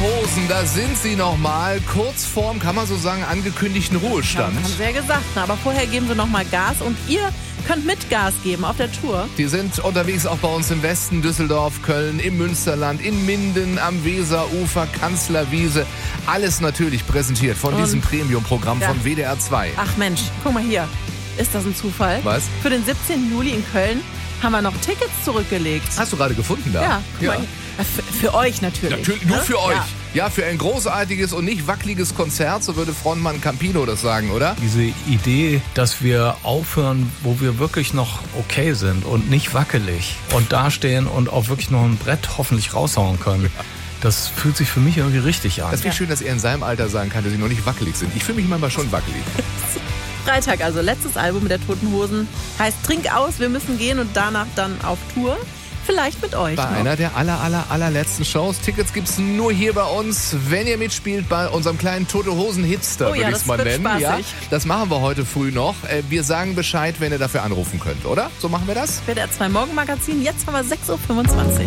Hosen, da sind sie nochmal. Kurz vorm, kann man so sagen, angekündigten Ruhestand. Ja, haben sie ja gesagt. Aber vorher geben sie nochmal Gas und ihr könnt mit Gas geben auf der Tour. Die sind unterwegs auch bei uns im Westen, Düsseldorf, Köln, im Münsterland, in Minden, am Weserufer, Kanzlerwiese. Alles natürlich präsentiert von diesem Premium-Programm von WDR 2. Ach Mensch, guck mal hier. Ist das ein Zufall? Was? Für den 17. Juli in Köln haben wir noch Tickets zurückgelegt. Hast du gerade gefunden da? Ja, guck mal hier. Für euch natürlich. Natürlich, nur für euch. Ja. Ja, für ein großartiges und nicht wackeliges Konzert, so würde Frontmann Campino das sagen, oder? Diese Idee, dass wir aufhören, wo wir wirklich noch okay sind und nicht wackelig und dastehen und auch wirklich noch ein Brett hoffentlich raushauen können. Das fühlt sich für mich irgendwie richtig an. Das finde ich schön, dass er in seinem Alter sagen kann, dass sie noch nicht wackelig sind. Ich fühle mich manchmal schon wackelig. Freitag, also letztes Album der Toten Hosen, heißt Trink aus, wir müssen gehen und danach dann auf Tour. Vielleicht mit euch. Bei einer der allerletzten Shows. Tickets gibt's nur hier bei uns, wenn ihr mitspielt bei unserem kleinen Tote Hosen Hitster, würde ich es mal nennen. Ja, das machen wir heute früh noch. Wir sagen Bescheid, wenn ihr dafür anrufen könnt, oder? So machen wir das? WDR 2 Morgenmagazin, jetzt haben wir 6.25 Uhr.